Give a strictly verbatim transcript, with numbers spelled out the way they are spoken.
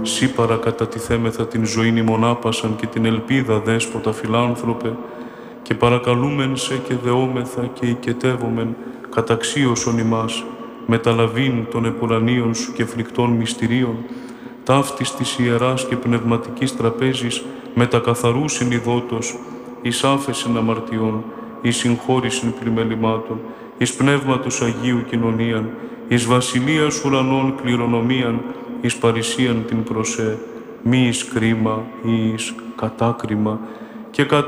σύ παρακατατιθέμεθα την ζωήν ημονάπασαν και την ελπίδα δέσποτα φιλάνθρωπε, και παρακαλούμεν σε και δεόμεθα και οικετεύομεν καταξίωσον ημάς, μεταλαβήν των επουρανίων σου και φρικτών μυστηρίων, ταύτης της ιεράς και πνευματικής τραπέζης μετακαθαρού συνειδότος, εις άφεσιν αμαρτιών, εις συγχώρησιν πλημελημάτων, εις πνεύματος Αγίου κοινωνίαν, εις βασιλείας ουρανών κληρονομίαν, εις παρησίαν την προσέ, μη εις κρίμα ή εις κατάκριμα, και κατά